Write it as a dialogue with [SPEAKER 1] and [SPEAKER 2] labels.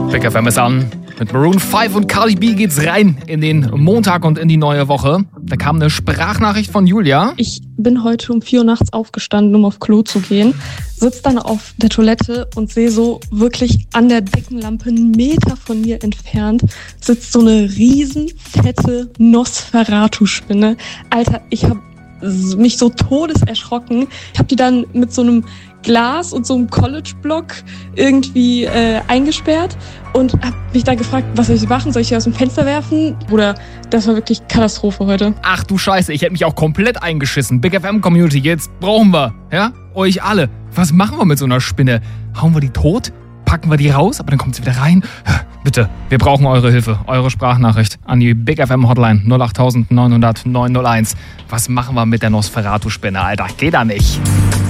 [SPEAKER 1] Big FM ist an. Mit Maroon 5 und Cardi B geht's rein in den Montag und in die neue Woche. Da kam eine Sprachnachricht von Julia.
[SPEAKER 2] Ich bin heute um 4 Uhr nachts aufgestanden, um auf Klo zu gehen. Sitze dann auf der Toilette und sehe so wirklich an der Deckenlampe 1 Meter von mir entfernt sitzt so eine riesen fette Nosferatu-Spinne. Alter, ich habe mich so todeserschrocken. Ich habe die dann mit so einem Glas und so einem College-Block irgendwie eingesperrt und habe mich da gefragt, was soll ich machen? Soll ich die aus dem Fenster werfen? Oder das war wirklich Katastrophe heute.
[SPEAKER 1] Ach du Scheiße, ich hätte mich auch komplett eingeschissen. Big FM Community, jetzt brauchen wir, ja, euch alle. Was machen wir mit so einer Spinne? Hauen wir die tot? Packen wir die raus, aber dann kommt sie wieder rein? Bitte, wir brauchen eure Hilfe, eure Sprachnachricht an die Big FM Hotline 08900 901. Was machen wir mit der Nosferatu-Spinne, Alter? Geht da nicht.